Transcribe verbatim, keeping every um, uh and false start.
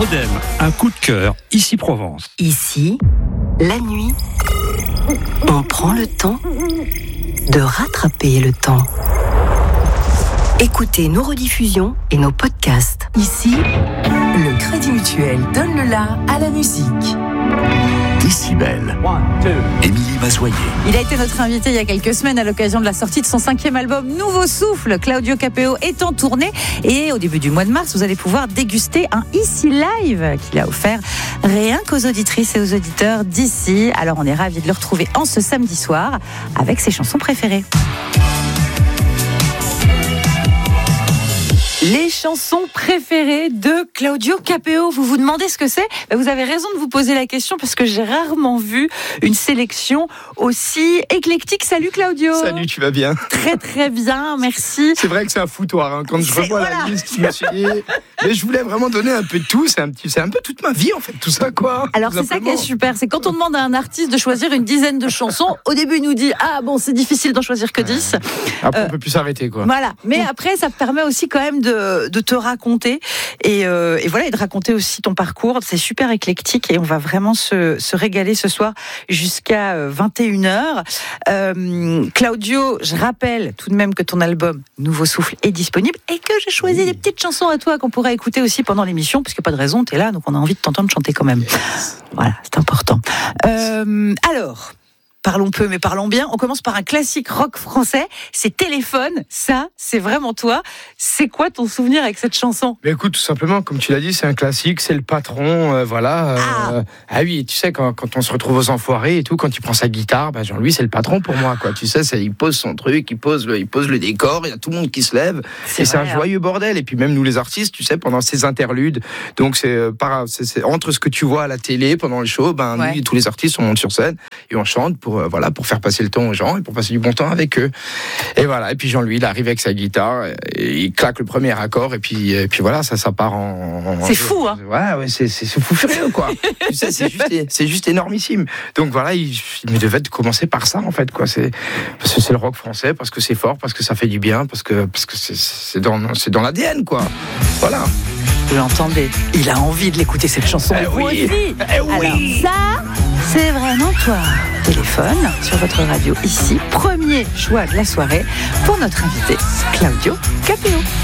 Rodem, un coup de cœur, ici Provence. Ici, la nuit, on prend le temps de rattraper le temps. Écoutez nos rediffusions et nos podcasts. Ici, le Crédit Mutuel donne le la à la musique. Décibel. Émilie Mazoyer. Il a été notre invité il y a quelques semaines à l'occasion de la sortie de son cinquième album Nouveau Souffle. Claudio Capéo est en tournée et au début du mois de mars, vous allez pouvoir déguster un Ici Live qu'il a offert rien qu'aux auditrices et aux auditeurs d'ici. Alors on est ravis de le retrouver en ce samedi soir avec ses chansons préférées. Les chansons préférées de Claudio Capéo. Vous vous demandez ce que c'est ? Vous avez raison de vous poser la question parce que j'ai rarement vu une sélection aussi éclectique. Salut Claudio. Salut, tu vas bien ? Très très bien, merci. C'est vrai que c'est un foutoir. Hein. Quand je C'est, revois voilà. la liste, je me suis dit... Mais je voulais vraiment donner un peu de tout. C'est un, petit, c'est un peu toute ma vie en fait, tout ça quoi. Alors tout c'est ça qui simplement. est super, c'est quand on demande à un artiste de choisir une dizaine de chansons, au début il nous dit « Ah bon, c'est difficile d'en choisir que dix ». Après Euh, on peut plus s'arrêter quoi. Voilà, mais après ça permet aussi quand même de, de te raconter et, euh, et voilà et de raconter aussi ton parcours. C'est super éclectique et on va vraiment se, se régaler ce soir jusqu'à vingt et une heures. Euh, Claudio, je rappelle tout de même que ton album Nouveau Souffle est disponible et que j'ai choisi Oui. des petites chansons à toi qu'on pourrait écouter aussi pendant l'émission, puisque pas de raison, t'es là, donc on a envie de t'entendre chanter quand même. Voilà, c'est important. Euh, alors... Parlons peu, mais parlons bien. On commence par un classique rock français. C'est Téléphone. Ça, c'est vraiment toi. C'est quoi ton souvenir avec cette chanson ? Mais écoute, tout simplement, comme tu l'as dit, c'est un classique, c'est le patron, euh, voilà. Euh, Ah. ah oui, tu sais, quand, quand on se retrouve aux Enfoirés et tout, quand il prend sa guitare, bah, Jean-Louis, c'est le patron pour moi, quoi. Tu sais, c'est, il pose son truc, il pose, le, il pose le décor, il y a tout le monde qui se lève. C'est et c'est vrai, un joyeux bordel. Et puis même nous, les artistes, tu sais, pendant ces interludes, donc c'est, euh, par, c'est, c'est entre ce que tu vois à la télé pendant le show, ben, Ouais. nous, tous les artistes, on monte sur scène et on chante pour, euh, voilà, pour faire passer le temps aux gens et pour passer du bon temps avec eux. Et voilà. Et puis Jean-Louis, il arrive avec sa guitare et il claque le premier accord et puis, et puis voilà, ça, ça part en. en- C'est fou, hein. Ouais, ouais, c'est, c'est, c'est fou furieux, quoi. Tu sais, c'est juste, c'est juste énormissime. Donc voilà, il, il devait commencer par ça, en fait, quoi. C'est, parce que c'est le rock français, parce que c'est fort, parce que ça fait du bien, parce que, parce que c'est, c'est dans, c'est dans l'A D N, quoi. Voilà. Vous l'entendez ? Il a envie de l'écouter, cette chanson. Eh Vous oui. aussi. Eh oui. Alors ça, c'est vraiment toi. Téléphone sur votre radio ici. Premier choix de la soirée pour notre invité, Claudio Capéo.